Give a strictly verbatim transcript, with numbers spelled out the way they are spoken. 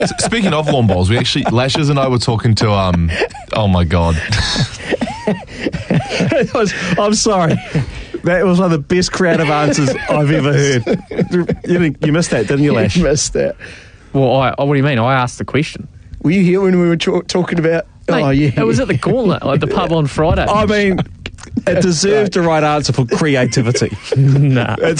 S- Speaking of lawn bowls, we actually, Lashes and I were talking to, um, oh my God. It was, I'm sorry. That was one of the best creative answers I've ever heard. You, you missed that, didn't you, Lash? You missed that. Well, I, oh, what do you mean? I asked the question. Were you here when we were ch- talking about... Mate, oh, yeah. It was at the Gauntlet, like the pub on Friday. I mean, it deserved the right answer for creativity. Nah.